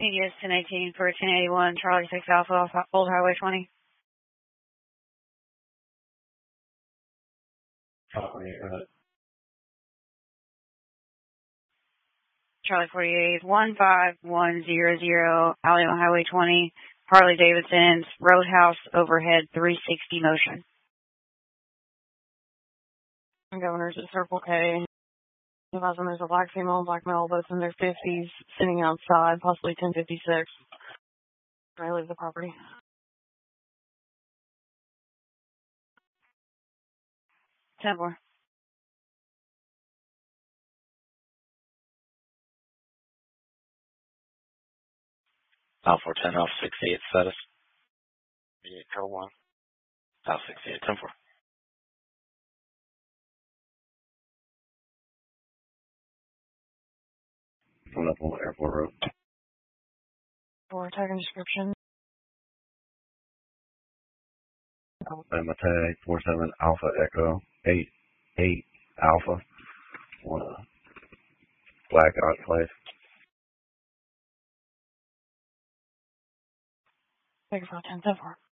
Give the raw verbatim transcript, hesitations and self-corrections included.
P D S ten eighteen for ten eighty-one, Charlie six Alpha off Old Highway twenty. Oh, yeah, right. Charlie forty-eight, one five one zero zero, Alabama Highway twenty, Harley Davidson's Roadhouse overhead three sixty motion. Governor's at Circle K. Advising there's a black female and black male, both in their fifties, sitting outside, possibly ten fifty-six. I leave the property. ten four. Alpha ten, Alpha sixty-eight status. eight L one. Alpha sixty-eight, ten four. Pulling up on Airport Road. For tagging description. Alabama tag four seven Alpha Echo eight eight Alpha. One black enclave. Take it for ten ten four.